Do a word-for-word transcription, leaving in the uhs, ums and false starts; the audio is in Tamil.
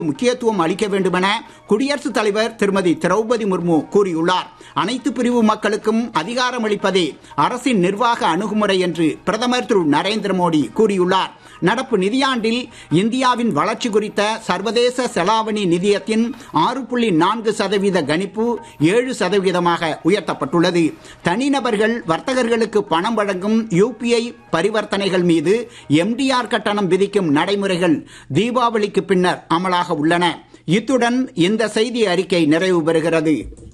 முக்கியத்துவம் அளிக்க வேண்டும் என குடியரசுத் தலைவர் திருமதி திரௌபதி முர்மு கூறியுள்ளார். அனைத்து பிரிவு மக்களுக்கும் அதிகாரம் அளிப்பதே அரசின் நிர்வாக அணுகுமுறை என்று பிரதமர் திரு நரேந்திர மோடி கூறியுள்ளார். நடப்பு நிதியாண்டில் இந்தியாவின் வளர்ச்சி குறித்த சர்வதேச செலாவணி நிதியத்தின் ஆறு புள்ளி நான்கு சதவீத கணிப்பு ஏழு சதவீதமாக உயர்த்தப்பட்டுள்ளது. தனிநபர்கள் வர்த்தகர்களுக்கு பணம் வழங்கும் யூபிஐ பரிவர்த்தனைகள் மீது எம்டிஆர் கட்டணம் விதிக்கும் நடைமுறைகள் தீபாவளிக்கு பின்னர் அமலாக உள்ளன. இத்துடன் இந்த செய்தி அறிக்கை நிறைவு பெறுகிறது.